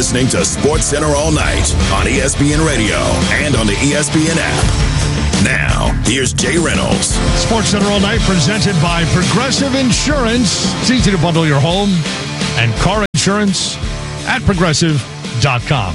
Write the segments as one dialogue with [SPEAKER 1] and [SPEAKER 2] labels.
[SPEAKER 1] listening to SportsCenter All Night on ESPN Radio and on the ESPN app. Now, here's Jay Reynolds.
[SPEAKER 2] SportsCenter All Night presented by Progressive Insurance. It's easy to bundle your home and car insurance at Progressive.com.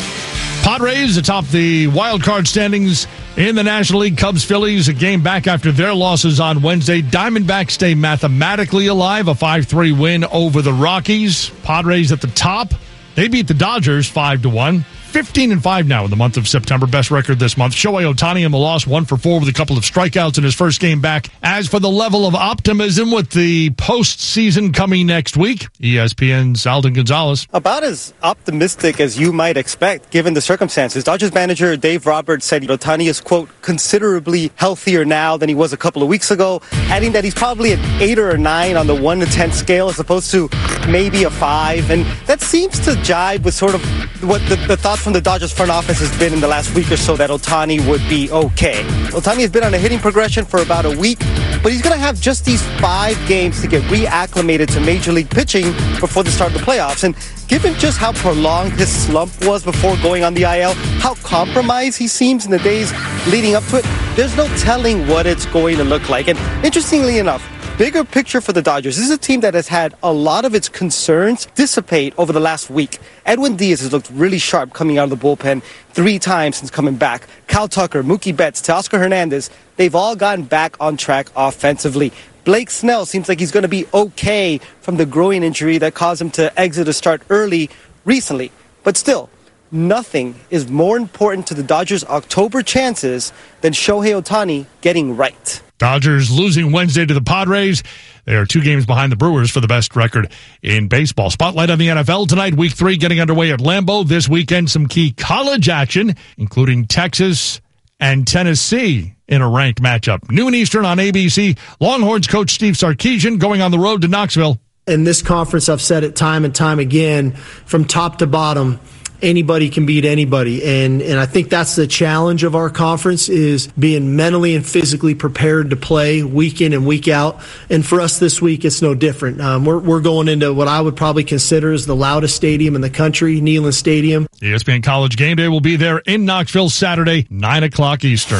[SPEAKER 2] Padres atop the wild card standings in the National League. Cubs, Phillies, a game back after their losses on Wednesday. Diamondbacks stay mathematically alive, a 5-3 win over the Rockies. Padres at the top. They beat the Dodgers 5-1. 15-5 now in the month of September. Best record this month. Shohei Ohtani in the loss, 1-for-4 with a couple of strikeouts in his first game back. As for the level of optimism with the postseason coming next week, ESPN's Alden Gonzalez.
[SPEAKER 3] About as optimistic as you might expect, given the circumstances. Dodgers manager Dave Roberts said Ohtani is, quote, considerably healthier now than he was a couple of weeks ago, adding that he's probably an 8 or a 9 on the 1 to 10 scale as opposed to maybe a 5. And that seems to jive with sort of what the thoughts from the Dodgers front office has been in the last week or so, that Ohtani would be okay. Ohtani has been on a hitting progression for about a week, but he's going to have just these 5 games to get reacclimated to Major League pitching before the start of the playoffs. And given just how prolonged his slump was before going on the IL, how compromised he seems in the days leading up to it, there's no telling what it's going to look like. And interestingly enough, bigger picture for the Dodgers. This is a team that has had a lot of its concerns dissipate over the last week. Edwin Diaz has looked really sharp coming out of the bullpen 3 times since coming back. Kyle Tucker, Mookie Betts, Teoscar Hernandez, they've all gotten back on track offensively. Blake Snell seems like he's going to be okay from the groin injury that caused him to exit a start early recently. But still, nothing is more important to the Dodgers' October chances than Shohei Ohtani getting right.
[SPEAKER 2] Dodgers losing Wednesday to the Padres. They are 2 games behind the Brewers for the best record in baseball. Spotlight on the NFL tonight. Week 3 getting underway at Lambeau. This weekend, some key college action, including Texas and Tennessee in a ranked matchup. Noon Eastern on ABC. Longhorns coach Steve Sarkisian going on the road to Knoxville.
[SPEAKER 4] In this conference, I've said it time and time again, from top to bottom, anybody can beat anybody. And I think that's the challenge of our conference, is being mentally and physically prepared to play week in and week out. And for us this week, it's no different. We're going into what I would probably consider as the loudest stadium in the country, Neyland Stadium.
[SPEAKER 2] ESPN College Game Day will be there in Knoxville Saturday, 9 o'clock Eastern.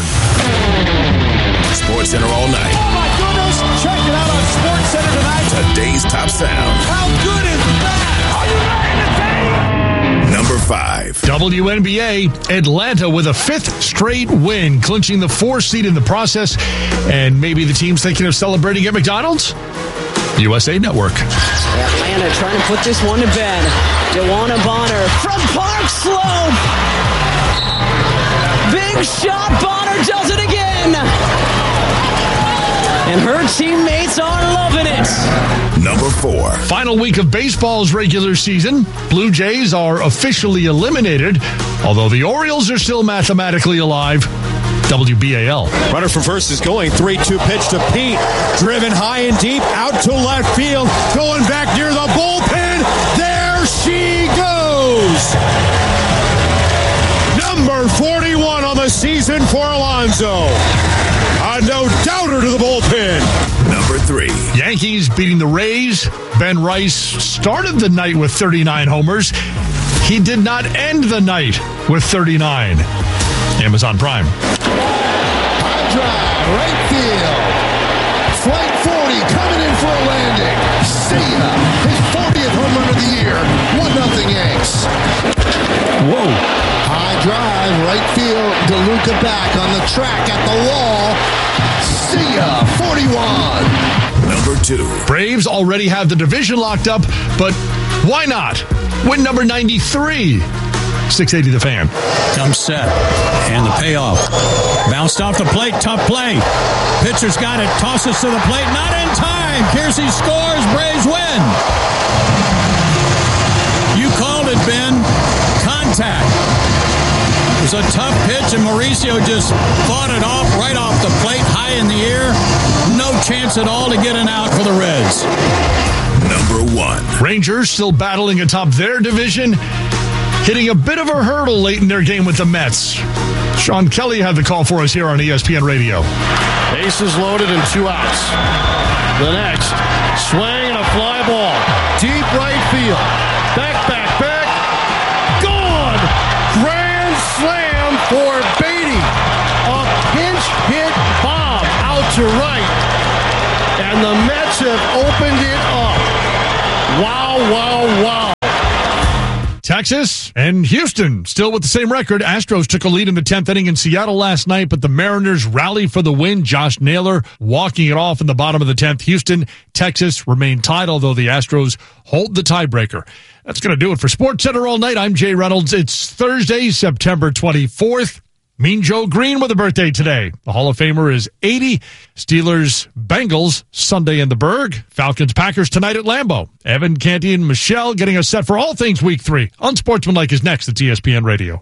[SPEAKER 1] SportsCenter All Night.
[SPEAKER 5] Oh, my goodness. Check it out on SportsCenter tonight.
[SPEAKER 1] Today's top sound.
[SPEAKER 5] How good is that? Are you ready to take?
[SPEAKER 1] Number 5.
[SPEAKER 2] WNBA, Atlanta with a 5th straight win, clinching the 4th seed in the process. And maybe the team's thinking of celebrating at McDonald's? USA Network.
[SPEAKER 6] Atlanta trying to put this one to bed. DeWanna Bonner from Park Slope. Big shot. Bonner does it again. And her teammates are loving it.
[SPEAKER 1] Number 4.
[SPEAKER 2] Final week of baseball's regular season. Blue Jays are officially eliminated, although the Orioles are still mathematically alive. WBAL.
[SPEAKER 7] Runner from first is going. 3-2 pitch to Pete. Driven high and deep out to left field. Going back near the bullpen. There she goes. Number 41 on the season for Alonso. A no-doubter to the bullpen.
[SPEAKER 1] Number 3.
[SPEAKER 2] Yankees beating the Rays. Ben Rice started the night with 39 homers. He did not end the night with 39. Amazon Prime.
[SPEAKER 5] High drive, right field. Flight 40 coming in for a landing. See ya. His 40th home run of the year. 1-0 Yanks.
[SPEAKER 2] Whoa.
[SPEAKER 5] High drive, right field. DeLuca back on the track at the wall. See ya. 41.
[SPEAKER 1] Number 2.
[SPEAKER 2] Braves already have the division locked up, but why not? Win number 93. 680 The Fan.
[SPEAKER 8] Comes set. And the payoff. Bounced off the plate. Tough play. Pitcher's got it. Tosses to the plate. Not in time. Kiersey scores. Braves win. You called it, Ben. Contact. It was a tough pitch, and Mauricio just fought it off right off the plate, high in the air. No chance at all to get an out for the Reds.
[SPEAKER 1] Number 1.
[SPEAKER 2] Rangers still battling atop their division, hitting a bit of a hurdle late in their game with the Mets. Sean Kelly had the call for us here on ESPN Radio.
[SPEAKER 9] Bases loaded and 2 outs. The next, swing and a fly ball. Deep right field. Back. to right. And the Mets have opened it up. Wow, wow, wow.
[SPEAKER 2] Texas and Houston still with the same record. Astros took a lead in the 10th inning in Seattle last night, but the Mariners rally for the win. Josh Naylor walking it off in the bottom of the 10th. Houston, Texas remain tied, although the Astros hold the tiebreaker. That's going to do it for Sports Center all night. I'm Jay Reynolds. It's Thursday, September 24th. Mean Joe Green with a birthday today. The Hall of Famer is 80. Steelers, Bengals, Sunday in the Berg. Falcons, Packers tonight at Lambeau. Evan, Canty, and Michelle getting us set for all things Week 3. Unsportsmanlike is next at ESPN Radio.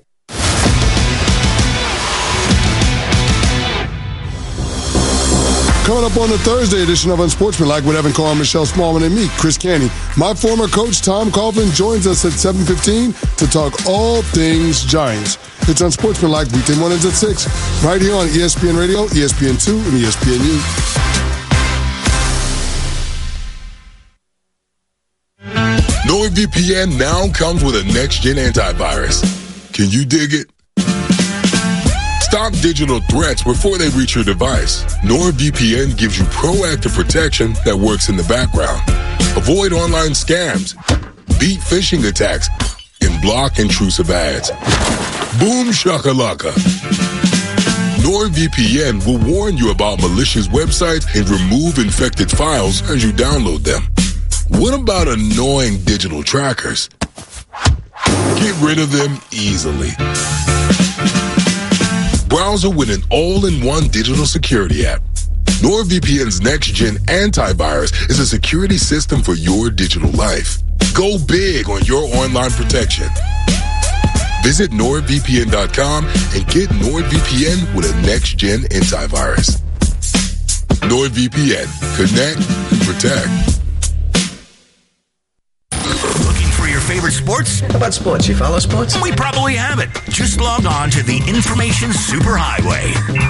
[SPEAKER 5] Coming up on the Thursday edition of Unsportsmanlike with Evan Carr, Michelle Smallman, and me, Chris Canty. My former coach, Tom Coughlin, joins us at 7:15 to talk all things Giants. It's Unsportsmanlike, weekday mornings at 6, right here on ESPN Radio, ESPN2, and ESPNU.
[SPEAKER 10] NordVPN now comes with a next-gen antivirus. Can you dig it? Stop digital threats before they reach your device. NordVPN gives you proactive protection that works in the background. Avoid online scams, beat phishing attacks, and block intrusive ads. Boom shakalaka. NordVPN will warn you about malicious websites and remove infected files as you download them. What about annoying digital trackers? Get rid of them easily. Browser with an all-in-one digital security app. NordVPN's next-gen antivirus is a security system for your digital life. Go big on your online protection. Visit NordVPN.com and get NordVPN with a next-gen antivirus. NordVPN. Connect and protect.
[SPEAKER 1] Looking for your favorite sports?
[SPEAKER 11] How about sports? You follow sports?
[SPEAKER 1] We probably have it. Just log on to the Information Superhighway.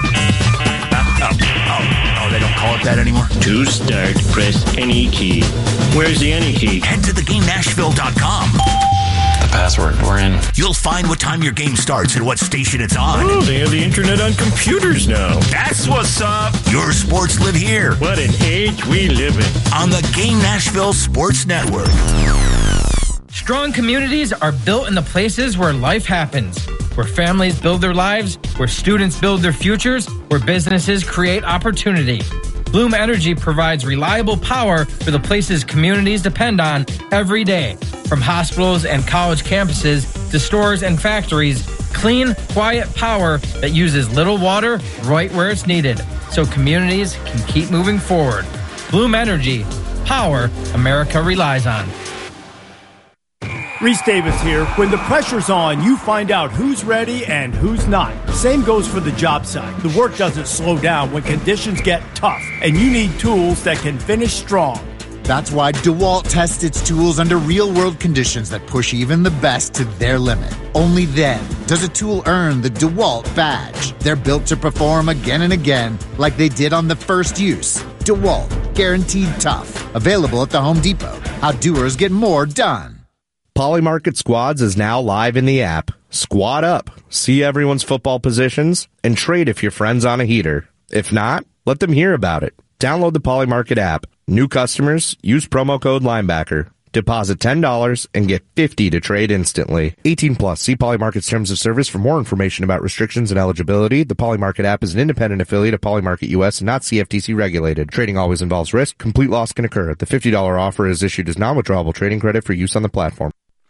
[SPEAKER 1] They don't call it that anymore?
[SPEAKER 11] To start, press any key. Where's the any key?
[SPEAKER 1] Head to theGameNashville.com.
[SPEAKER 12] The password, we're in.
[SPEAKER 1] You'll find what time your game starts and what station it's on.
[SPEAKER 11] Oh, they have the internet on computers now.
[SPEAKER 1] That's what's up. Your sports live here.
[SPEAKER 11] What an age we live in.
[SPEAKER 1] On the Game Nashville Sports Network.
[SPEAKER 13] Strong communities are built in the places where life happens, where families build their lives, where students build their futures, where businesses create opportunity. Bloom Energy provides reliable power for the places communities depend on every day. From hospitals and college campuses to stores and factories, clean, quiet power that uses little water right where it's needed, so communities can keep moving forward. Bloom Energy, power America relies on.
[SPEAKER 14] Reese Davis here. When the pressure's on, you find out who's ready and who's not. Same goes for the job site. The work doesn't slow down when conditions get tough, and you need tools that can finish strong.
[SPEAKER 15] That's why DeWalt tests its tools under real-world conditions that push even the best to their limit. Only then does a tool earn the DeWalt badge. They're built to perform again and again, like they did on the first use. DeWalt, guaranteed tough. Available at the Home Depot. How doers get more done.
[SPEAKER 16] Polymarket Squads is now live in the app. Squad up, see everyone's football positions, and trade if your friend's on a heater. If not, let them hear about it. Download the Polymarket app. New customers, use promo code Linebacker. Deposit $10 and get $50 to trade instantly. 18 plus. See Polymarket's terms of service for more information about restrictions and eligibility. The Polymarket app is an independent affiliate of Polymarket US and not CFTC regulated. Trading always involves risk. Complete loss can occur. The $50 offer is issued as non-withdrawable trading credit for use on the platform.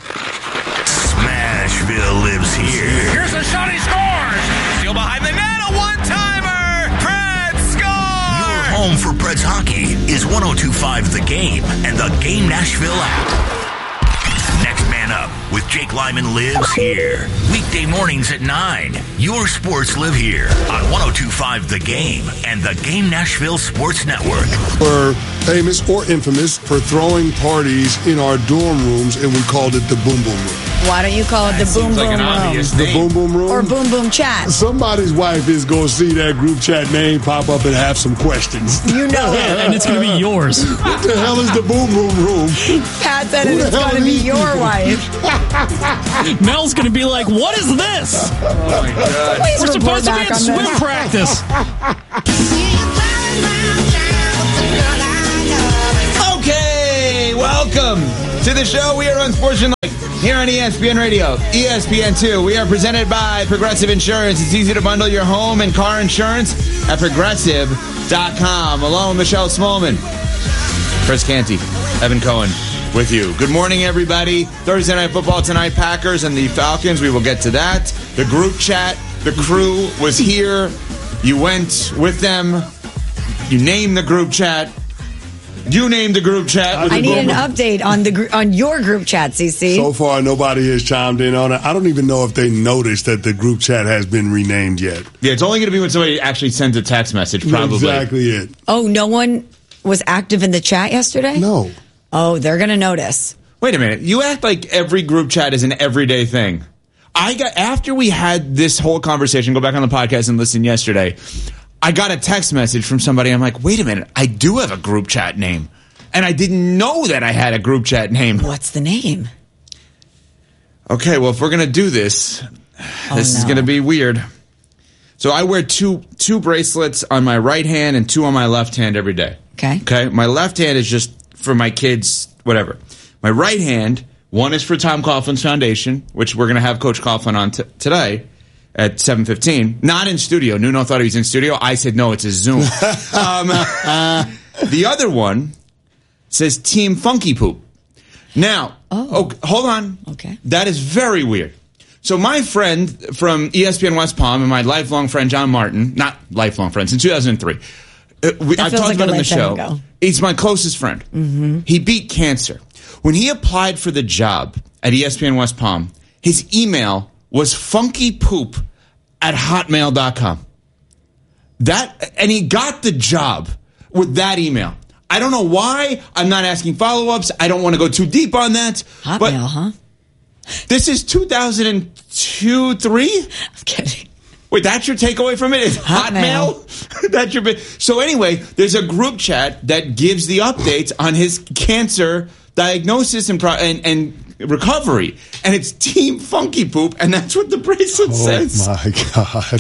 [SPEAKER 1] Smashville lives here.
[SPEAKER 17] Here's a shot, he scores! Still behind the net, a one-timer! Preds score!
[SPEAKER 1] Your home for Preds hockey is 102.5 The Game and the Game Nashville app. Next Man Up with Jake Lyman lives here. Weekday mornings at 9. Your sports live here on 102.5 The Game and the Game Nashville Sports Network.
[SPEAKER 5] We're famous or infamous for throwing parties in our dorm rooms, and we called it the Boom Boom Room.
[SPEAKER 18] Why don't you call it the Boom Boom Room?
[SPEAKER 5] The Boom Boom Room?
[SPEAKER 18] Or Boom Boom Chat.
[SPEAKER 5] Somebody's wife is going to see that group chat name pop up and have some questions.
[SPEAKER 18] You know it.
[SPEAKER 19] And it's going to be yours.
[SPEAKER 5] What the hell is the Boom Boom Room?
[SPEAKER 18] Pat said it's going to be your wife.
[SPEAKER 19] Mel's going to be like, what is this?
[SPEAKER 17] Oh, my God.
[SPEAKER 18] Please
[SPEAKER 19] We're supposed to be
[SPEAKER 18] back
[SPEAKER 19] at
[SPEAKER 18] on
[SPEAKER 19] swim
[SPEAKER 18] this.
[SPEAKER 19] practice.
[SPEAKER 20] Okay, welcome to the show. We are Unsportsmanlike here on ESPN Radio, ESPN2. We are presented by Progressive Insurance. It's easy to bundle your home and car insurance at Progressive.com. Along Michelle Smallman, Chris Canty, Evan Cohen with you. Good morning, everybody. Thursday Night Football tonight, Packers and the Falcons. We will get to that. The group chat, the crew was here. You went with them. You named the group chat. You named the group chat.
[SPEAKER 18] I need an update on your group chat, CC.
[SPEAKER 5] So far, nobody has chimed in on it. I don't even know if they noticed that the group chat has been renamed yet.
[SPEAKER 20] Yeah, it's only going to be when somebody actually sends a text message, probably.
[SPEAKER 5] Exactly it.
[SPEAKER 18] Oh, no one was active in the chat yesterday?
[SPEAKER 5] No.
[SPEAKER 18] Oh, they're going to notice.
[SPEAKER 20] Wait a minute. You act like every group chat is an everyday thing. After we had this whole conversation, go back on the podcast and listen yesterday, I got a text message from somebody. I'm like, wait a minute. I do have a group chat name. And I didn't know that I had a group chat name.
[SPEAKER 18] What's the name?
[SPEAKER 20] Okay, well, if we're going to do this, this is going to be weird. So I wear two bracelets on my right hand and two on my left hand every day. Okay. My left hand is just for my kids, whatever. My right hand, one is for Tom Coughlin's Foundation, which we're going to have Coach Coughlin on today at 7:15. Not in studio. Nuno thought he was in studio. I said, no, it's a Zoom. The other one says Team Funky Poop. Now, hold on.
[SPEAKER 18] Okay.
[SPEAKER 20] That is very weird. So my friend from ESPN West Palm and my lifelong friend John Martin, not lifelong friend, since 2003, I've talked about it on the show. He's my closest friend.
[SPEAKER 18] Mm-hmm.
[SPEAKER 20] He beat cancer. When he applied for the job at ESPN West Palm, his email was funkypoop@hotmail.com. And he got the job with that email. I don't know why. I'm not asking follow-ups. I don't want to go too deep on that.
[SPEAKER 18] Hotmail, huh?
[SPEAKER 20] This is 2002, 3?
[SPEAKER 18] I'm kidding.
[SPEAKER 20] Wait, that's your takeaway from it? Is Hotmail? That's your bit. So anyway, there's a group chat that gives the updates on his cancer diagnosis and recovery, and it's Team Funky Poop, and that's what the bracelet says.
[SPEAKER 5] Oh my God!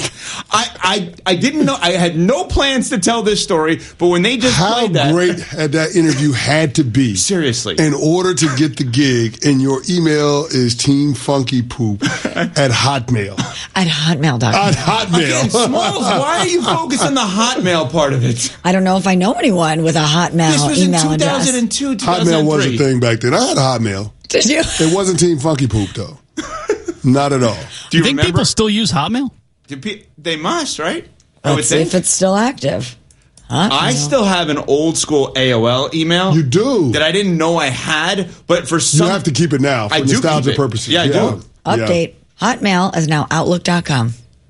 [SPEAKER 20] I didn't know. I had no plans to tell this story, but when they just played that,
[SPEAKER 5] how great had that interview had to be?
[SPEAKER 20] Seriously,
[SPEAKER 5] in order to get the gig, and your email is Team Funky Poop at Hotmail.
[SPEAKER 18] At Hotmail.com.
[SPEAKER 5] At Hotmail.
[SPEAKER 20] Again, Smalls, why are you focused on the Hotmail part of it?
[SPEAKER 18] I don't know if I know anyone with a Hotmail
[SPEAKER 20] This was
[SPEAKER 18] email
[SPEAKER 20] in 2002,
[SPEAKER 18] address.
[SPEAKER 20] 2003.
[SPEAKER 5] Hotmail was a thing back then. I had a Hotmail.
[SPEAKER 18] Did you?
[SPEAKER 5] It wasn't Team Funky Poop, though. Not at all.
[SPEAKER 19] Do you think people still use Hotmail?
[SPEAKER 20] They must, right?
[SPEAKER 18] Let's see if it's still active.
[SPEAKER 20] I still have an old school AOL email.
[SPEAKER 5] You do?
[SPEAKER 20] That I didn't know I had, but for some...
[SPEAKER 5] You have to keep it now for nostalgia purposes.
[SPEAKER 20] Yeah, I do.
[SPEAKER 18] Update. Hotmail is now Outlook.com.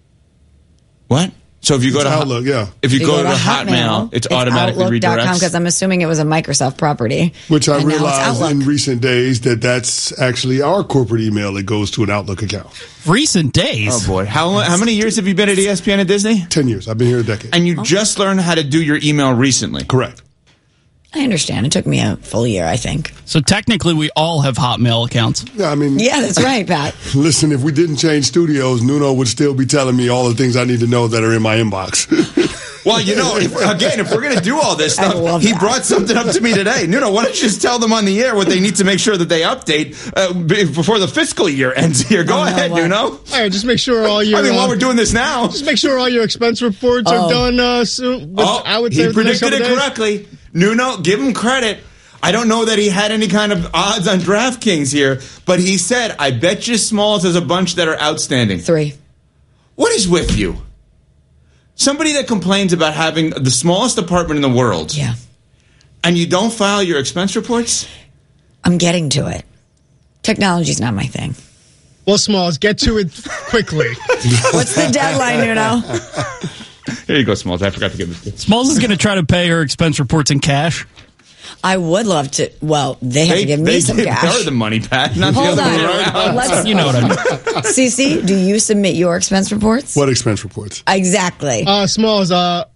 [SPEAKER 20] What? So if you go to
[SPEAKER 5] Outlook,
[SPEAKER 20] if you go to Hotmail, it's automatically
[SPEAKER 18] Outlook.com
[SPEAKER 20] redirects.
[SPEAKER 18] because I'm assuming it was a Microsoft property.
[SPEAKER 5] Which I
[SPEAKER 18] and now it's
[SPEAKER 5] realized
[SPEAKER 18] Outlook.
[SPEAKER 5] in recent days that's actually our corporate email that goes to an Outlook account.
[SPEAKER 19] Recent days?
[SPEAKER 20] Oh, boy. How many years have you been at ESPN and Disney?
[SPEAKER 5] 10 years. I've been here a decade.
[SPEAKER 20] And you just learned how to do your email recently?
[SPEAKER 5] Correct.
[SPEAKER 18] I understand. It took me a full year, I think.
[SPEAKER 19] So technically, we all have Hotmail accounts.
[SPEAKER 5] Yeah, I mean...
[SPEAKER 18] Yeah, that's right, Pat.
[SPEAKER 5] Listen, if we didn't change studios, Nuno would still be telling me all the things I need to know that are in my inbox.
[SPEAKER 20] Well, you know, if we're going to do all this stuff, he brought something up to me today. Nuno, why don't you just tell them on the air what they need to make sure that they update before the fiscal year ends here? Go ahead, Nuno.
[SPEAKER 9] All right, just make sure all your...
[SPEAKER 20] I mean, while we're doing this now.
[SPEAKER 9] Just make sure all your expense reports are done soon. I would say
[SPEAKER 20] he predicted it correctly. Nuno, give him credit. I don't know that he had any kind of odds on DraftKings here, but he said, I bet you Smalls has a bunch that are outstanding.
[SPEAKER 18] 3.
[SPEAKER 20] What is with you? Somebody that complains about having the smallest apartment in the world.
[SPEAKER 18] Yeah.
[SPEAKER 20] And you don't file your expense reports?
[SPEAKER 18] I'm getting to it. Technology's not my thing.
[SPEAKER 9] Well, Smalls, get to it quickly.
[SPEAKER 18] What's the deadline, Nuno?
[SPEAKER 20] Here you go, Smalls. I forgot to give this to you.
[SPEAKER 19] Smalls is going to try to pay her expense reports in cash.
[SPEAKER 18] I would love to. Well, they have to give me some cash.
[SPEAKER 20] They give her the money, Pat. Not
[SPEAKER 18] Hold
[SPEAKER 20] the other way
[SPEAKER 18] on.
[SPEAKER 20] around.
[SPEAKER 19] You know what I mean.
[SPEAKER 18] CC, do you submit your expense reports?
[SPEAKER 5] What expense reports?
[SPEAKER 18] Exactly.
[SPEAKER 9] Smalls,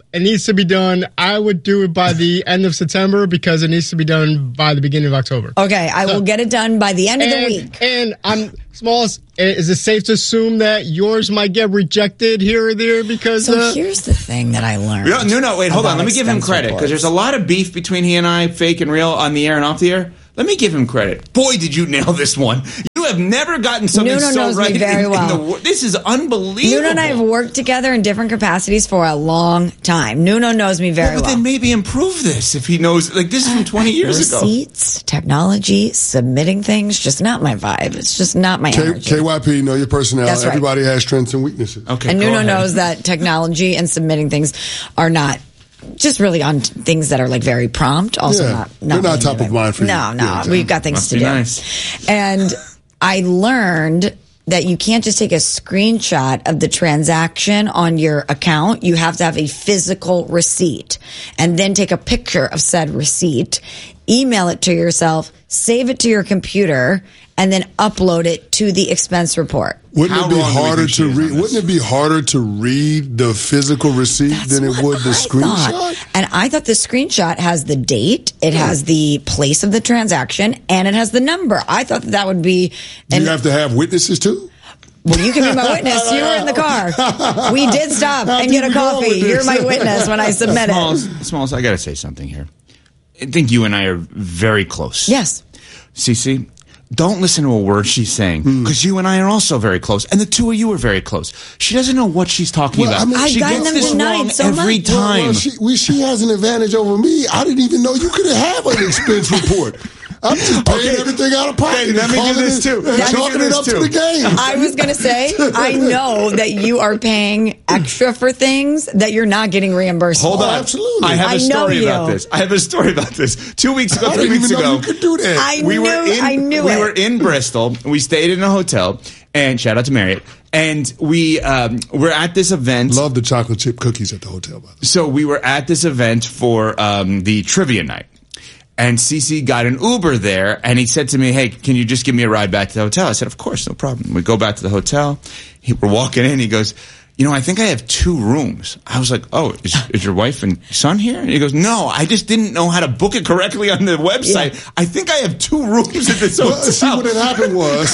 [SPEAKER 21] it needs to be done. I would do it by the end of September because it needs to be done by the beginning of October.
[SPEAKER 18] Okay, I will get it done by the end of the week.
[SPEAKER 21] And Smalls, is it safe to assume that yours might get rejected here or there because...
[SPEAKER 18] So here's the thing that I learned.
[SPEAKER 20] No, wait, hold on. Let me give him credit because there's a lot of beef between he and I, fake and real, on the air and off the air. Let me give him credit. Boy, did you nail this one. You have never gotten something
[SPEAKER 18] Nuno
[SPEAKER 20] so
[SPEAKER 18] knows
[SPEAKER 20] right
[SPEAKER 18] me very well.
[SPEAKER 20] This is unbelievable.
[SPEAKER 18] Nuno and I have worked together in different capacities for a long time. Nuno knows me very well.
[SPEAKER 20] Then maybe improve this if he knows. Like, this is from 20 years ago.
[SPEAKER 18] Receipts, technology, submitting things, just not my vibe. It's just not my energy.
[SPEAKER 5] KYP, know your personality.
[SPEAKER 18] That's right.
[SPEAKER 5] Everybody has strengths and weaknesses.
[SPEAKER 20] Okay,
[SPEAKER 18] and Nuno knows that technology and submitting things are not just really on things that are like very prompt. Also,
[SPEAKER 5] they're not top of mind for you.
[SPEAKER 18] No, we've got things to do.
[SPEAKER 20] Nice.
[SPEAKER 18] And I learned that you can't just take a screenshot of the transaction on your account. You have to have a physical receipt and then take a picture of said receipt, email it to yourself, save it to your computer, and then upload it to the expense report.
[SPEAKER 5] Wouldn't it be harder to read? Wouldn't it be harder to read the physical receipt than it would the screenshot?
[SPEAKER 18] And I thought the screenshot has the date, it has the place of the transaction, and it has the number. I thought that would be.
[SPEAKER 5] Do you have to have witnesses too?
[SPEAKER 18] Well, you can be my witness. You were in the car. We did stop and get a coffee. You're my witness when I submit it.
[SPEAKER 20] Smalls, I got to say something here. I think you and I are very close.
[SPEAKER 18] Yes.
[SPEAKER 20] Cece, don't listen to a word she's saying because you and I are also very close, and the two of you are very close. She doesn't know what she's talking about. She gets this wrong every time.
[SPEAKER 5] She has an advantage over me. I didn't even know you could have an expense report. I'm just paying everything out of pocket.
[SPEAKER 20] Okay, let me do this too.
[SPEAKER 5] Chalking it up to the game.
[SPEAKER 18] I was going to say, I know that you are paying extra for things that you're not getting reimbursed
[SPEAKER 20] Hold
[SPEAKER 18] for.
[SPEAKER 20] on.
[SPEAKER 5] Absolutely.
[SPEAKER 20] I have a story about this. I have a story about this. 2 weeks ago, 3 weeks ago.
[SPEAKER 5] You could do that.
[SPEAKER 18] I knew
[SPEAKER 20] We were in Bristol. We stayed in a hotel. And shout out to Marriott. And we were at this event.
[SPEAKER 5] Love the chocolate chip cookies at the hotel, by the way.
[SPEAKER 20] So we were at this event for the trivia night. And Cece got an Uber there, and he said to me, hey, can you just give me a ride back to the hotel? I said, of course, no problem. We go back to the hotel. We're walking in. He goes, I think I have 2 rooms. I was like, oh, is your wife and son here? And he goes, no, I just didn't know how to book it correctly on the website. Yeah. I think I have 2 rooms at this hotel.
[SPEAKER 5] See, what had happened was...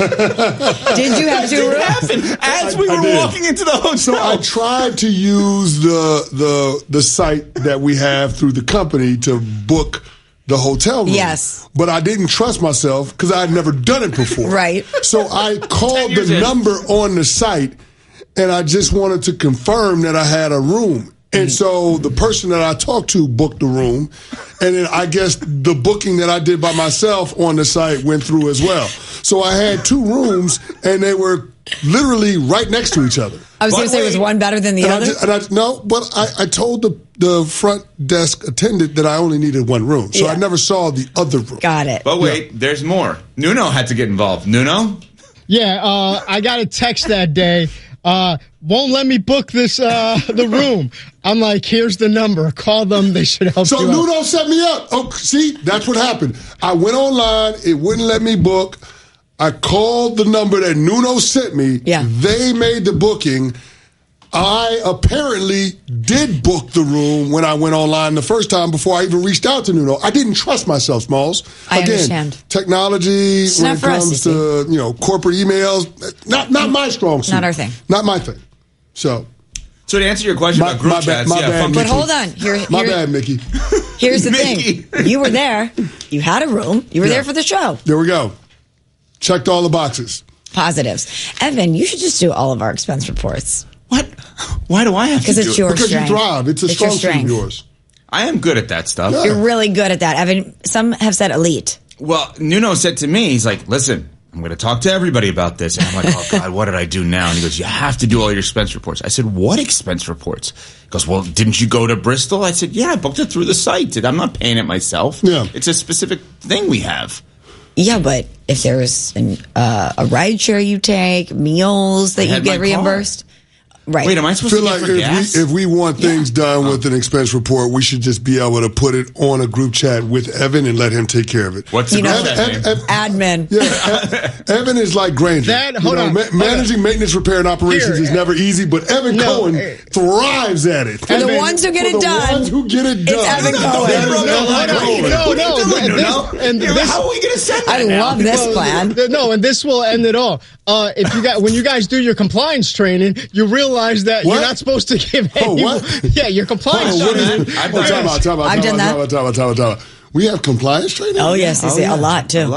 [SPEAKER 18] Did you have 2 rooms?
[SPEAKER 20] As we were walking into the hotel.
[SPEAKER 5] So I tried to use the site that we have through the company to book the hotel room.
[SPEAKER 18] Yes.
[SPEAKER 5] But I didn't trust myself because I had never done it before.
[SPEAKER 18] Right.
[SPEAKER 5] So I called the number on the site, and I just wanted to confirm that I had a room. And so the person that I talked to booked the room, and then I guess the booking that I did by myself on the site went through as well. So I had 2 rooms, and they were literally right next to each other.
[SPEAKER 18] I was going to say, was one better than the other?
[SPEAKER 5] I told the front desk attendant that I only needed 1 room, so I never saw the other room.
[SPEAKER 18] Got it.
[SPEAKER 20] But wait, there's more. Nuno had to get involved. Nuno?
[SPEAKER 21] Yeah, I got a text that day. Won't let me book this the room. I'm like, here's the number. Call them. They should help you out.
[SPEAKER 5] So Nuno set me up. Oh, see, that's what happened. I went online. It wouldn't let me book. I called the number that Nuno sent me.
[SPEAKER 18] Yeah.
[SPEAKER 5] They made the booking. I apparently did book the room when I went online the first time before I even reached out to Nuno. I didn't trust myself, Smalls.
[SPEAKER 18] I understand.
[SPEAKER 5] Technology, when it comes to corporate emails, not my strong suit.
[SPEAKER 18] Not our thing.
[SPEAKER 5] Not my thing. So
[SPEAKER 20] to answer your question about group chats,
[SPEAKER 5] but
[SPEAKER 18] hold on.
[SPEAKER 5] My bad, Mickey.
[SPEAKER 18] Here's the thing. You were there. You had a room. You were there for the show.
[SPEAKER 5] There we go. Checked all the boxes.
[SPEAKER 18] Positives. Evan, you should just do all of our expense reports.
[SPEAKER 20] What? Why do I have to do it?
[SPEAKER 18] Because it's your strength.
[SPEAKER 5] Because you thrive. It's a strong suit of yours.
[SPEAKER 20] I am good at that stuff.
[SPEAKER 18] Yeah. You're really good at that, Evan. Some have said elite.
[SPEAKER 20] Well, Nuno said to me, he's like, listen, I'm going to talk to everybody about this. And I'm like, oh, God, what did I do now? And he goes, you have to do all your expense reports. I said, what expense reports? He goes, well, didn't you go to Bristol? I said, yeah, I booked it through the site. I'm not paying it myself.
[SPEAKER 5] Yeah.
[SPEAKER 20] It's a specific thing we have.
[SPEAKER 18] Yeah, but if there's a ride share you take, meals that you get reimbursed. Right.
[SPEAKER 20] Wait, am I supposed
[SPEAKER 5] feel
[SPEAKER 20] to
[SPEAKER 5] like
[SPEAKER 20] get for gas?
[SPEAKER 5] if we want things done with an expense report, we should just be able to put it on a group chat with Evan and let him take care of it.
[SPEAKER 20] What's the group chat name?
[SPEAKER 18] Admin.
[SPEAKER 5] Yeah, Evan is like Granger. Managing maintenance, repair, and operations is never easy, but Evan Cohen thrives at it.
[SPEAKER 18] For the ones who get it done.
[SPEAKER 5] The ones who get it done.
[SPEAKER 18] It's Evan Cohen.
[SPEAKER 20] How are we going to send that
[SPEAKER 18] I love this plan.
[SPEAKER 21] No, and this will end it all. When you guys do your compliance training, you realize that you're not supposed to give any. Yeah, your compliance training.
[SPEAKER 5] I've done that. We have compliance training?
[SPEAKER 18] Oh, yes, they say a lot, too.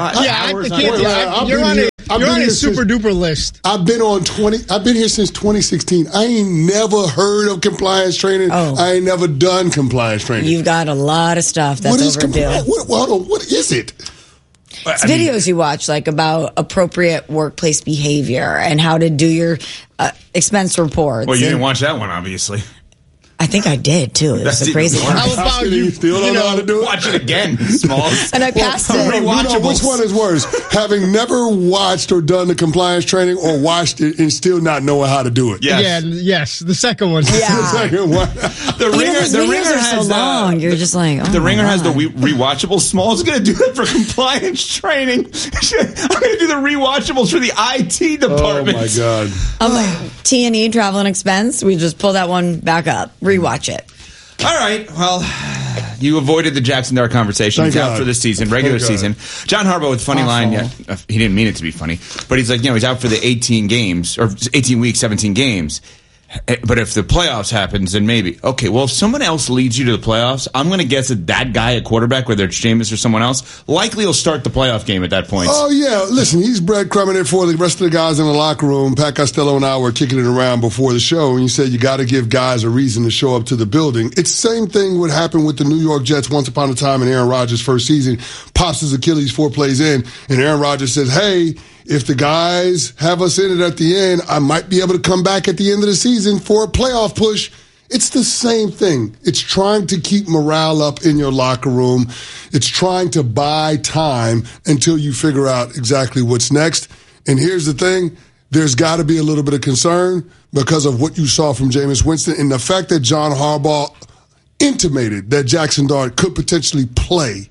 [SPEAKER 21] You're on a super duper list.
[SPEAKER 5] I've been here since 2016. I ain't never heard of compliance training. I ain't never done compliance training.
[SPEAKER 18] You've got a lot of stuff that's overdue.
[SPEAKER 5] What is it?
[SPEAKER 18] It's videos you watch, like about appropriate workplace behavior and how to do your expense reports.
[SPEAKER 20] Well, you didn't watch that one, obviously.
[SPEAKER 18] I think I did, too. It was a crazy one.
[SPEAKER 5] How about you still don't know how to do it?
[SPEAKER 20] Watch it again, Smalls.
[SPEAKER 18] And I passed it.
[SPEAKER 5] Which one is worse? Having never watched or done the compliance training or watched it and still not knowing how to do it?
[SPEAKER 21] Yes, the second one.
[SPEAKER 18] Yeah.
[SPEAKER 5] The second one.
[SPEAKER 20] The Ringer has
[SPEAKER 18] so long. You're just like,
[SPEAKER 20] the Ringer has the rewatchable. Smalls is going to do it for compliance training. I'm going to do the rewatchables for the IT department.
[SPEAKER 5] Oh, my God.
[SPEAKER 18] T&E, travel and expense. We just pull that one back up. Rewatch it.
[SPEAKER 20] All right. Well, you avoided the Jackson Dart conversation. He's out for the season, regular season. John Harbaugh with funny line. Yeah, he didn't mean it to be funny, but he's like, he's out for the 18 games or 18 weeks, 17 games. But if the playoffs happens, then maybe. Okay, well, if someone else leads you to the playoffs, I'm going to guess that guy at quarterback, whether it's Jameis or someone else, likely will start the playoff game at that point.
[SPEAKER 5] Oh, yeah. Listen, he's breadcrumbing it for the rest of the guys in the locker room. Pat Costello and I were kicking it around before the show, and you said you got to give guys a reason to show up to the building. It's the same thing would happen with the New York Jets once upon a time in Aaron Rodgers' first season. Pops his Achilles 4 plays in, and Aaron Rodgers says, hey, if the guys have us in it at the end, I might be able to come back at the end of the season for a playoff push. It's the same thing. It's trying to keep morale up in your locker room. It's trying to buy time until you figure out exactly what's next. And here's the thing. There's got to be a little bit of concern because of what you saw from Jameis Winston and the fact that John Harbaugh intimated that Jackson Dart could potentially play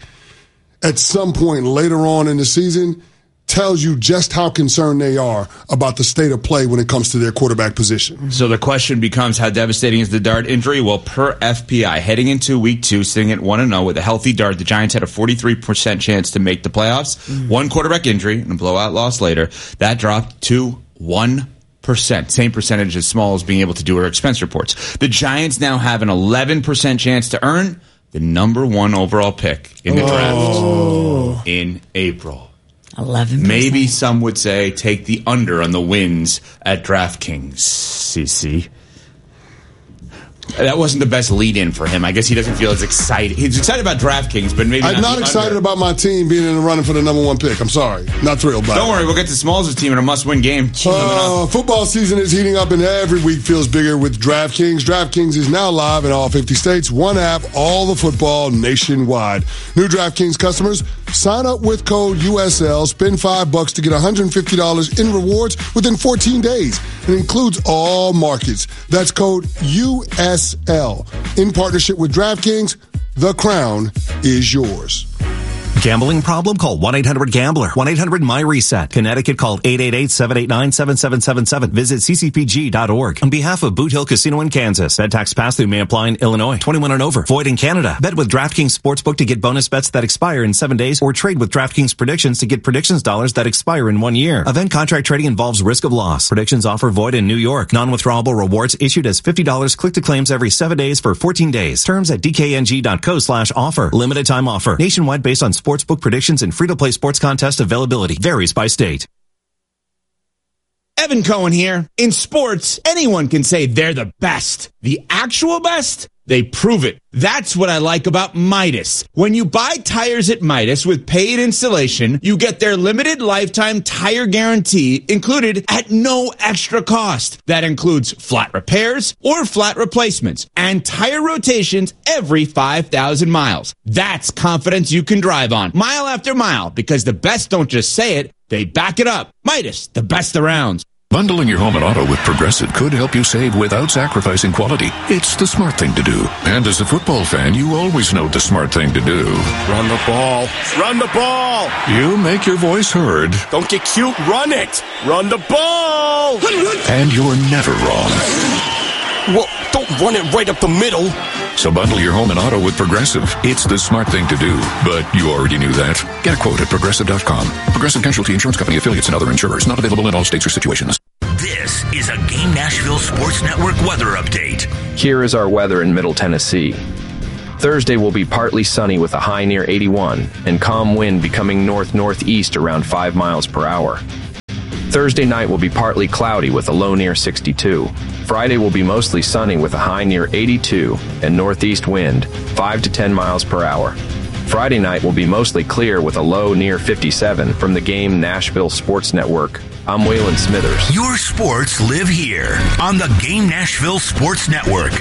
[SPEAKER 5] at some point later on in the season tells you just how concerned they are about the state of play when it comes to their quarterback position.
[SPEAKER 20] So the question becomes, how devastating is the Dart injury? Well, per FPI, heading into week 2, sitting at 1-0 with a healthy Dart, the Giants had a 43% chance to make the playoffs. One quarterback injury and a blowout loss later, that dropped to 1%. Same percentage as Smalls being able to do her expense reports. The Giants now have an 11% chance to earn the number 1 overall pick in the draft in April.
[SPEAKER 18] 11%.
[SPEAKER 20] Maybe some would say take the under on the wins at DraftKings. CC. That wasn't the best lead-in for him. I guess he doesn't feel as excited. He's excited about DraftKings, but maybe
[SPEAKER 5] I'm not excited about my team being in the running for the number 1 pick. I'm sorry. Not thrilled by it.
[SPEAKER 20] Don't worry. We'll get to Smalls' team in a must-win game.
[SPEAKER 5] Football season is heating up, and every week feels bigger with DraftKings. DraftKings is now live in all 50 states. One app, all the football nationwide. New DraftKings customers, sign up with code USL. Spend $5 to get $150 in rewards within 14 days. It includes all markets. That's code USL. In partnership with DraftKings, the crown is yours.
[SPEAKER 3] Gambling problem? Call 1-800-GAMBLER. 1-800-MY-RESET. Connecticut, call 888-789-7777. Visit ccpg.org. On behalf of Boot Hill Casino in Kansas, bet tax pass-through may apply in Illinois. 21 and over. Void in Canada. Bet with DraftKings Sportsbook to get bonus bets that expire in 7 days, or trade with DraftKings Predictions to get predictions dollars that expire in 1 year. Event contract trading involves risk of loss. Predictions offer void in New York. Non-withdrawable rewards issued as $50 click to claims every 7 days for 14 days. Terms at dkng.co/offer. Limited time offer. Nationwide based on sportsbook predictions and free-to-play sports contest availability. Varies by state.
[SPEAKER 20] Evan Cohen here. In sports, anyone can say they're the best. The actual best? They prove it. That's what I like about Midas. When you buy tires at Midas with paid installation, you get their limited lifetime tire guarantee included at no extra cost. That includes flat repairs or flat replacements and tire rotations every 5,000 miles. That's confidence you can drive on mile after mile, because the best don't just say it, they back it up. Midas, the best around.
[SPEAKER 4] Bundling your home and auto with Progressive could help you save without sacrificing quality. It's the smart thing to do. And as a football fan, you always know the smart thing to do.
[SPEAKER 9] Run the ball. Run the ball.
[SPEAKER 4] You make your voice heard.
[SPEAKER 9] Don't get cute. Run it. Run the ball.
[SPEAKER 4] And you're never wrong.
[SPEAKER 9] Well, don't run it right up the middle.
[SPEAKER 4] So bundle your home and auto with Progressive. It's the smart thing to do. But you already knew that. Get a quote at Progressive.com. Progressive Casualty Insurance Company, affiliates, and other insurers. Not available in all states or situations.
[SPEAKER 1] This is a Game Nashville Sports Network weather update.
[SPEAKER 22] Here is our weather in Middle Tennessee. Thursday will be partly sunny with a high near 81 and calm wind becoming north-northeast around 5 miles per hour. Thursday night will be partly cloudy with a low near 62. Friday will be mostly sunny with a high near 82 and northeast wind 5 to 10 miles per hour. Friday night will be mostly clear with a low near 57. From the Game Nashville Sports Network, I'm Waylon Smithers.
[SPEAKER 1] Your sports live here on the Game Nashville Sports Network.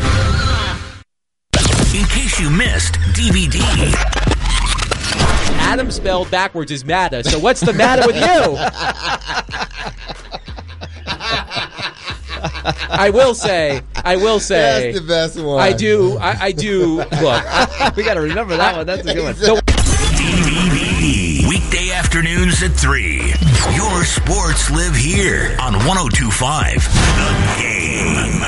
[SPEAKER 1] In case you missed DVD.
[SPEAKER 23] Adam spelled backwards is Matta, so what's the matter with you? I will say.
[SPEAKER 20] That's the best one.
[SPEAKER 23] I do. Look,
[SPEAKER 20] we got to remember that one. That's a good one.
[SPEAKER 1] DVD. Weekday afternoons at 3. Your sports live here on 102.5 The Game.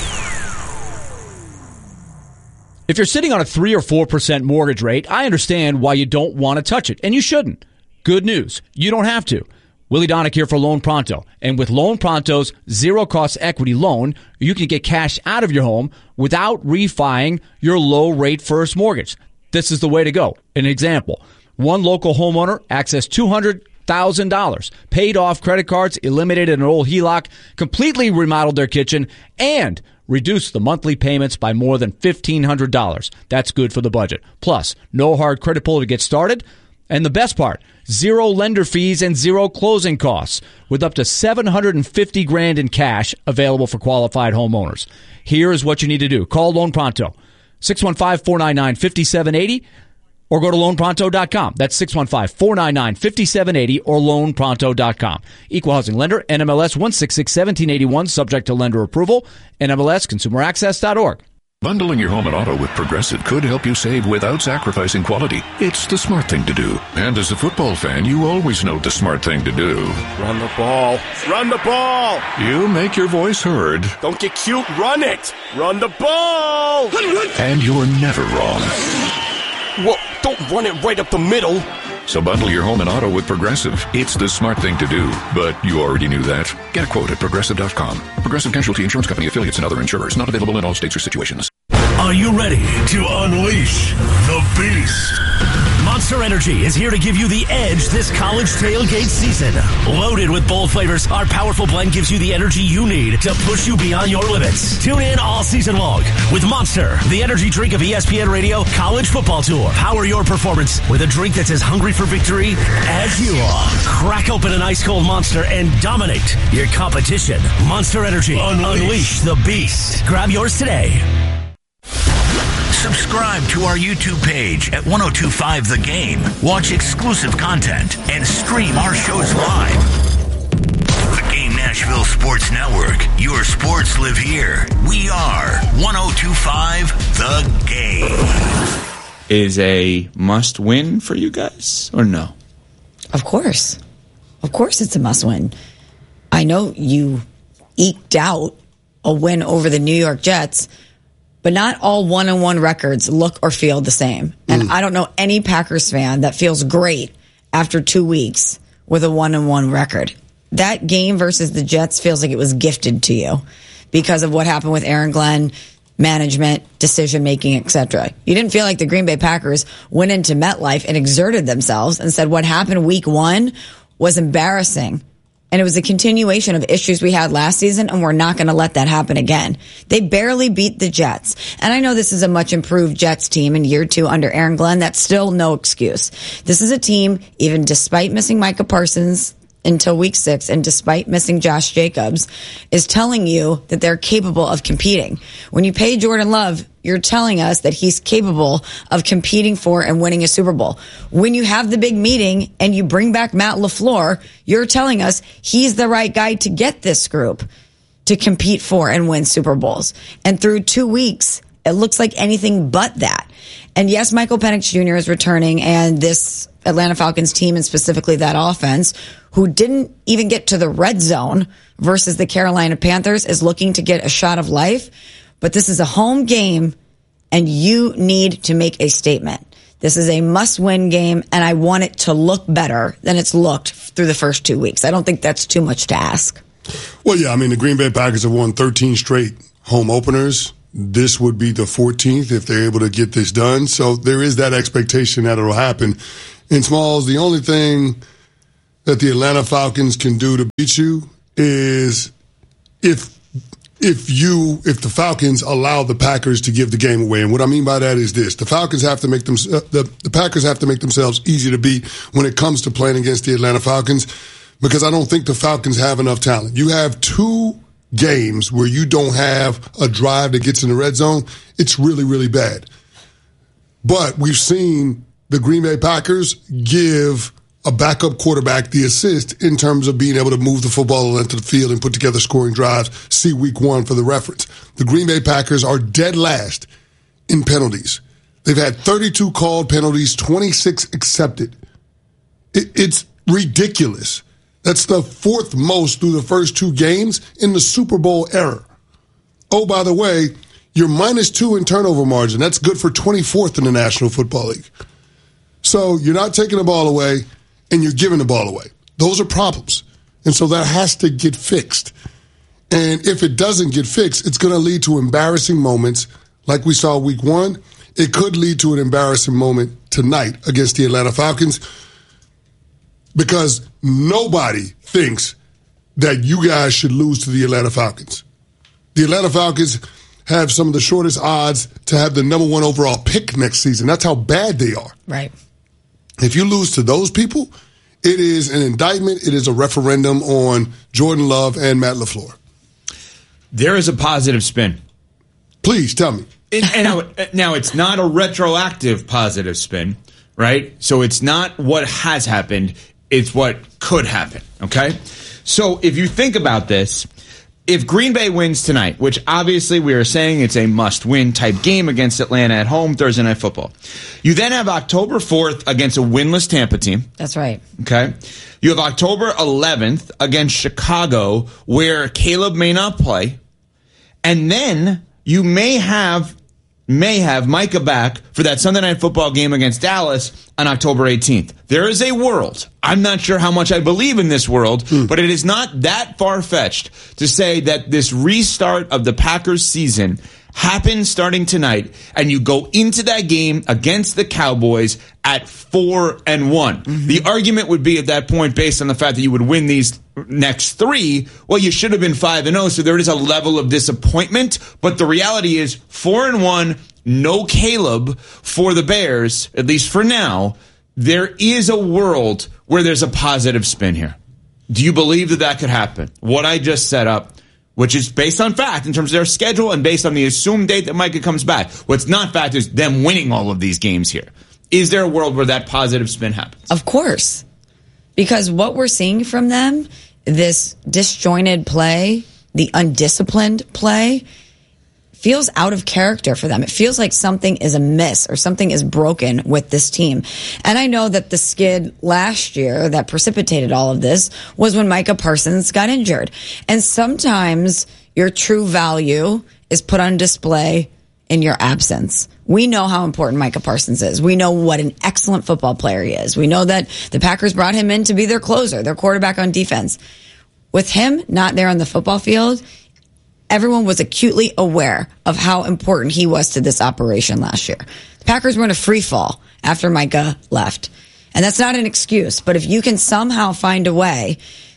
[SPEAKER 24] If you're sitting on a 3 or 4% mortgage rate, I understand why you don't want to touch it, and you shouldn't. Good news, you don't have to. Willie Donick here for Loan Pronto. And with Loan Pronto's zero-cost equity loan, you can get cash out of your home without refining your low-rate first mortgage. This is the way to go. An example, one local homeowner accessed $200,000, paid off credit cards, eliminated an old HELOC, completely remodeled their kitchen, and reduced the monthly payments by more than $1,500. That's good for the budget. Plus, no hard credit pull to get started. And the best part, zero lender fees and zero closing costs, with up to $750,000 in cash available for qualified homeowners. Here is what you need to do. Call Loan Pronto, 615-499-5780, or go to loanpronto.com. That's 615-499-5780 or loanpronto.com. Equal housing lender, NMLS 1661781, subject to lender approval, NMLS consumeraccess.org.
[SPEAKER 4] Bundling your home and auto with Progressive could help you save without sacrificing quality. It's the smart thing to do. And as a football fan, you always know the smart thing to do.
[SPEAKER 9] Run the ball. Run the ball.
[SPEAKER 4] You make your voice heard.
[SPEAKER 9] Don't get cute. Run it. Run the ball.
[SPEAKER 4] And you're never wrong.
[SPEAKER 9] Well, don't run it right up the middle.
[SPEAKER 4] So bundle your home and auto with Progressive. It's the smart thing to do. But you already knew that. Get a quote at Progressive.com. Progressive Casualty Insurance Company, affiliates, and other insurers. Not available in all states or situations.
[SPEAKER 1] Are you ready to unleash the beast? Monster Energy is here to give you the edge this college tailgate season. Loaded with bold flavors, our powerful blend gives you the energy you need to push you beyond your limits. Tune in all season long with Monster, the energy drink of ESPN Radio College Football Tour. Power your performance with a drink that's as hungry for victory as you are. Crack open an ice-cold Monster and dominate your competition. Monster Energy. Unleash the beast. Grab yours today. Subscribe to our YouTube page at 1025 The Game. Watch exclusive content and stream our shows live. The Game Nashville Sports Network. Your sports live here. We are 1025 The Game.
[SPEAKER 25] Is a must win for you guys or no?
[SPEAKER 18] Of course. Of course it's a must win. I know you eked out a win over the New York Jets, but not all 1-1 records look or feel the same. And I don't know any Packers fan that feels great after 2 weeks with a 1-1 record. That game versus the Jets feels like it was gifted to you because of what happened with Aaron Glenn, management, decision-making, etc. You didn't feel like the Green Bay Packers went into MetLife and exerted themselves and said what happened week 1 was embarrassing. And it was a continuation of issues we had last season, and we're not going to let that happen again. They barely beat the Jets. And I know this is a much improved Jets team in year 2 under Aaron Glenn. That's still no excuse. This is a team, even despite missing Micah Parsons until week 6, and despite missing Josh Jacobs, is telling you that they're capable of competing. When you pay Jordan Love, you're telling us that he's capable of competing for and winning a Super Bowl. When you have the big meeting and you bring back Matt LaFleur, you're telling us he's the right guy to get this group to compete for and win Super Bowls. And through 2 weeks, it looks like anything but that. And yes, Michael Penix Jr. is returning, and this Atlanta Falcons team, and specifically that offense, who didn't even get to the red zone versus the Carolina Panthers, is looking to get a shot of life. But this is a home game, and you need to make a statement. This is a must-win game, and I want it to look better than it's looked through the first 2 weeks. I don't think that's too much to ask.
[SPEAKER 5] Well, yeah, I mean, the Green Bay Packers have won 13 straight home openers. This would be the 14th if they're able to get this done. So there is that expectation that it'll happen. And Smalls, the only thing that the Atlanta Falcons can do to beat you is if the Falcons allow the Packers to give the game away. And what I mean by that is this: the Falcons have to make the Packers have to make themselves easy to beat when it comes to playing against the Atlanta Falcons, because I don't think the Falcons have enough talent. You have 2 games where you don't have a drive that gets in the red zone. It's really, really bad. But we've seen the Green Bay Packers give a backup quarterback the assist in terms of being able to move the football into the field and put together scoring drives. See week 1 for the reference. The Green Bay Packers are dead last in penalties. They've had 32 called penalties, 26 accepted. It's ridiculous. That's the 4th most through the first 2 games in the Super Bowl era. Oh, by the way, you're -2 in turnover margin. That's good for 24th in the National Football League. So you're not taking the ball away, and you're giving the ball away. Those are problems. And so that has to get fixed. And if it doesn't get fixed, it's going to lead to embarrassing moments like we saw week 1. It could lead to an embarrassing moment tonight against the Atlanta Falcons, because nobody thinks that you guys should lose to the Atlanta Falcons. The Atlanta Falcons have some of the shortest odds to have the number 1 overall pick next season. That's how bad they are.
[SPEAKER 18] Right.
[SPEAKER 5] If you lose to those people, it is an indictment. It is a referendum on Jordan Love and Matt LaFleur.
[SPEAKER 20] There is a positive spin.
[SPEAKER 5] Please tell me.
[SPEAKER 20] Now, it's not a retroactive positive spin, right? So it's not what has happened. It's what could happen, okay? So if you think about this, if Green Bay wins tonight, which obviously we are saying it's a must-win type game against Atlanta at home, Thursday Night Football, you then have October 4th against a winless Tampa team.
[SPEAKER 18] That's right.
[SPEAKER 20] Okay? You have October 11th against Chicago, where Caleb may not play. And then you may have Micah back for that Sunday Night Football game against Dallas on October 18th. There is a world. I'm not sure how much I believe in this world, but it is not that far-fetched to say that this restart of the Packers season happens starting tonight, and you go into that game against the Cowboys at 4-1. Mm-hmm. The argument would be at that point, based on the fact that you would win these next 3, well, you should have been 5-0, so there is a level of disappointment, but the reality is 4-1, no Caleb for the Bears, at least for now. There is a world where there's a positive spin here. Do you believe that that could happen? What I just set up, which is based on fact in terms of their schedule and based on the assumed date that Micah comes back. What's not fact is them winning all of these games here. Is there a world where that positive spin happens?
[SPEAKER 18] Of course. Because what we're seeing from them, this disjointed play, the undisciplined play, feels out of character for them. It feels like something is amiss or something is broken with this team. And I know that the skid last year that precipitated all of this was when Micah Parsons got injured. And sometimes your true value is put on display in your absence. We know how important Micah Parsons is. We know what an excellent football player he is. We know that the Packers brought him in to be their closer, their quarterback on defense. With him not there on the football field, everyone was acutely aware of how important he was to this operation last year. The Packers were in a free fall after Micah left. And that's not an excuse, but if you can somehow find a way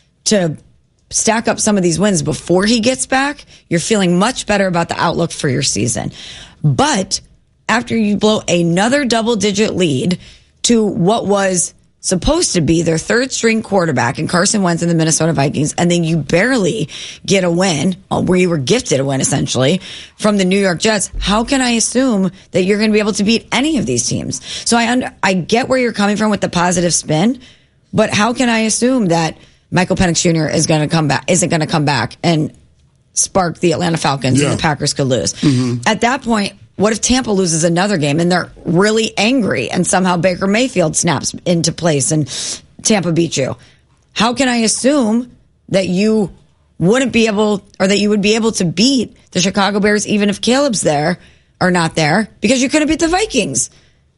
[SPEAKER 18] to stack up some of these wins before he gets back, you're feeling much better about the outlook for your season. But after you blow another double-digit lead to what was supposed to be their third string quarterback in Carson Wentz and the Minnesota Vikings, and then you barely get a win, where you were gifted a win essentially from the New York Jets, how can I assume that you're going to be able to beat any of these teams? So I get where you're coming from with the positive spin, but how can I assume that Michael Penix Jr. isn't going to come back and spark the Atlanta Falcons and the Packers could lose? At that point, what if Tampa loses another game and they're really angry and somehow Baker Mayfield snaps into place and Tampa beats you? How can I assume that you wouldn't be able, or that you would be able to beat the Chicago Bears even if Caleb's there or not there, because you couldn't beat the Vikings?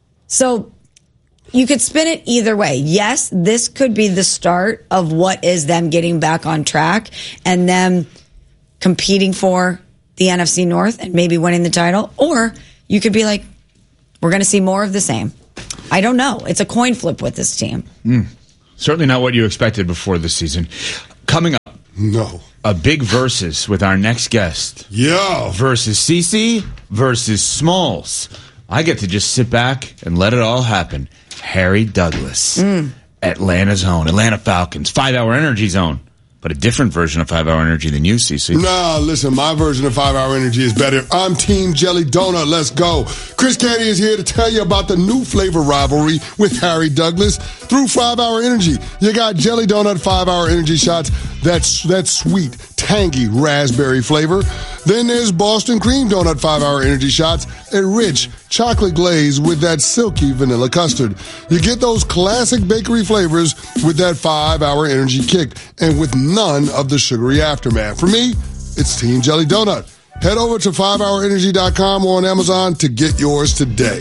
[SPEAKER 18] So you could spin it either way. Yes, this could be the start of what is them getting back on track and them competing for the NFC North and maybe winning the title. Or you could be like, we're going to see more of the same. I don't know. It's a coin flip with this team.
[SPEAKER 20] Certainly not what you expected before the season. Coming up, a big versus with our next guest. Versus CeCe versus Smalls. I get to just sit back and let it all happen. Harry Douglas, Atlanta's own, Atlanta Falcons, 5-Hour Energy Zone. But a different version of 5-Hour Energy than you, CeCe.
[SPEAKER 5] Nah, listen, my version of 5-Hour Energy is better. I'm Team Jelly Donut. Let's go. Chris Canty is here to tell you about the new flavor rivalry with Harry Douglas through 5-Hour Energy. You got Jelly Donut 5-Hour Energy shots. That's sweet, tangy raspberry flavor. Then there's Boston Cream Donut 5-Hour Energy shots, a rich chocolate glaze with that silky vanilla custard. You get those classic bakery flavors with that 5-Hour Energy kick and with none of the sugary aftermath. For me, it's Team Jelly Donut. Head over to 5hourenergy.com or on Amazon to get yours today.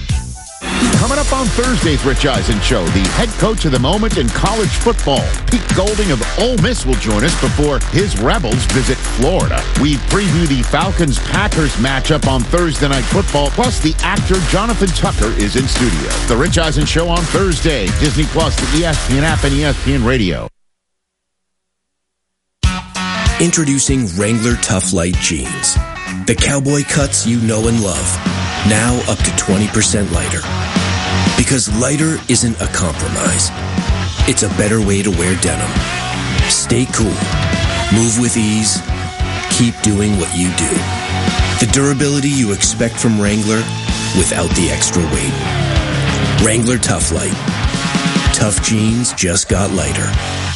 [SPEAKER 2] Coming up on Thursday's Rich Eisen Show, the head coach of the moment in college football, Pete Golding of Ole Miss, will join us before his Rebels visit Florida. We preview the Falcons-Packers matchup on Thursday Night Football, plus the actor Jonathan Tucker is in studio. The Rich Eisen Show on Thursday, Disney Plus, the ESPN app, and ESPN Radio.
[SPEAKER 6] Introducing Wrangler Tough Light Jeans. The cowboy cuts you know and love. Now up to 20% lighter. Because lighter isn't a compromise. It's a better way to wear denim. Stay cool. Move with ease. Keep doing what you do. The durability you expect from Wrangler without the extra weight. Wrangler Tough Light. Tough jeans just got lighter.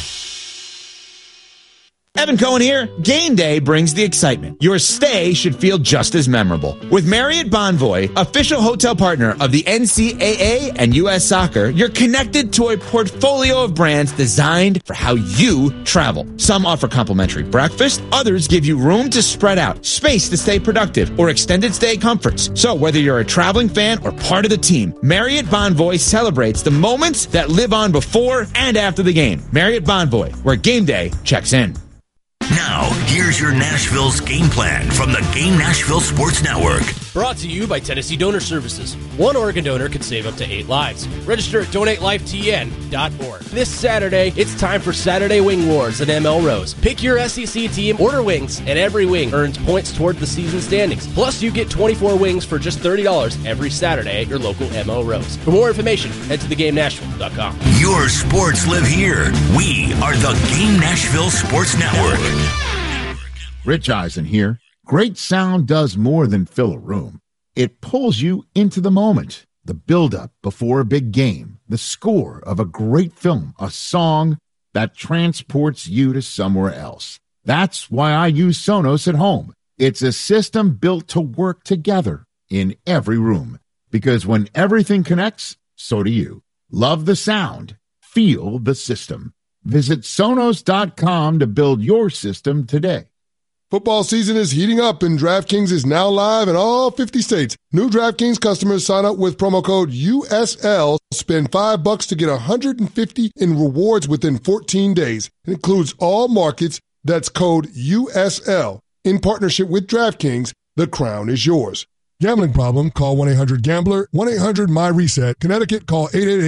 [SPEAKER 20] Evan Cohen here. Game day brings the excitement. Your stay should feel just as memorable. With Marriott Bonvoy, official hotel partner of the NCAA and U.S. Soccer, you're connected to a portfolio of brands designed for how you travel. Some offer complimentary breakfast, others give you room to spread out, space to stay productive, or extended stay comforts. So whether you're a traveling fan or part of the team, Marriott Bonvoy celebrates the moments that live on before and after the game. Marriott Bonvoy, where game day checks in.
[SPEAKER 1] Now, here's your Nashville's game plan from the Game Nashville Sports Network.
[SPEAKER 7] Brought to you by Tennessee Donor Services. One organ donor could save up to 8 lives. Register at DonateLifeTN.org. This Saturday, it's time for Saturday Wing Wars at ML Rose. Pick your SEC team, order wings, and every wing earns points toward the season standings. Plus, you get 24 wings for just $30 every Saturday at your local ML Rose. For more information, head to theGameNashville.com.
[SPEAKER 1] Your sports live here. We are the Game Nashville Sports Network.
[SPEAKER 2] Rich Eisen here. Great sound does more than fill a room. It pulls you into the moment. The build-up before a big game, the score of a great film, a song that transports you to somewhere else. That's why I use Sonos at home. It's a system built to work together in every room. Because when everything connects, so do you. Love the sound. Feel the system. Visit Sonos.com to build your system today.
[SPEAKER 5] Football season is heating up and DraftKings is now live in all 50 states. New DraftKings customers sign up with promo code USL, spend $5 to get $150 in rewards within 14 days. It includes all markets. That's code USL. In partnership with DraftKings, the crown is yours. Gambling problem? Call 1-800-GAMBLER, 1-800-MY-RESET. Connecticut, call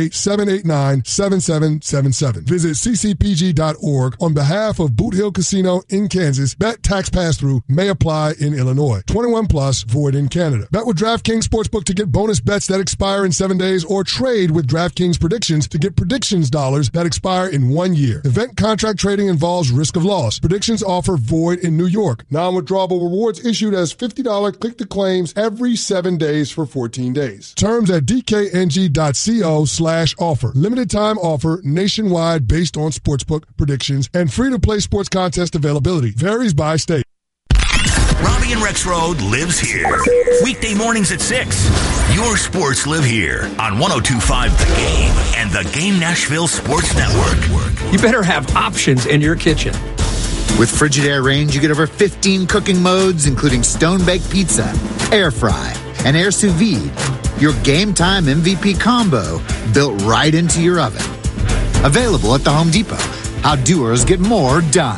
[SPEAKER 5] 888-789-7777. Visit ccpg.org on behalf of Boot Hill Casino in Kansas. Bet tax pass-through may apply in Illinois. 21 plus, void in Canada. Bet with DraftKings Sportsbook to get bonus bets that expire in 7 days, or trade with DraftKings Predictions to get predictions dollars that expire in 1 year. Event contract trading involves risk of loss. Predictions offer void in New York. Non-withdrawable rewards issued as $50 click-to-claims every 7 days for 14 days. Terms at dkng.co/offer. Limited time offer nationwide based on sportsbook predictions and free-to-play sports contest availability. Varies by state.
[SPEAKER 1] Robbie and Rex Road lives here. Weekday mornings at 6. Your sports live here on 102.5 The Game and the Game Nashville Sports Network.
[SPEAKER 8] You better have options in your kitchen.
[SPEAKER 15] With Frigidaire range, you get over 15 cooking modes, including stone-baked pizza, air fry, and air sous vide. Your game time MVP combo built right into your oven. Available at the Home Depot. How doers get more done.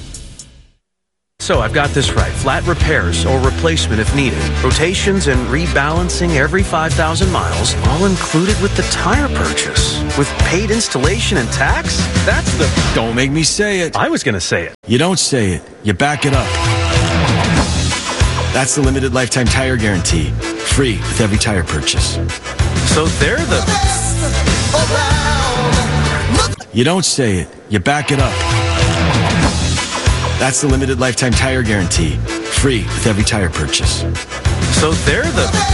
[SPEAKER 10] So I've got this right. Flat repairs or replacement if needed. Rotations and rebalancing every 5,000 miles, all included with the tire purchase. With paid installation and tax? That's the...
[SPEAKER 11] Don't make me say it.
[SPEAKER 10] I was going to say it.
[SPEAKER 11] You don't say it. You back it up. That's the limited lifetime tire guarantee. Free with every tire purchase.
[SPEAKER 10] So they're the...
[SPEAKER 11] You don't say it. You back it up. That's the limited lifetime tire guarantee. Free with every tire purchase.
[SPEAKER 10] So they're the...